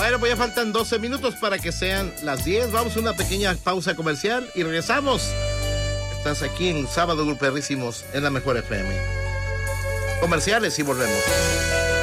Bueno, pues ya faltan 12 minutos para que sean las 10. Vamos a una pequeña pausa comercial y regresamos. Estás aquí en Sábado Gruperrísimos en la Mejor FM. Comerciales y volvemos.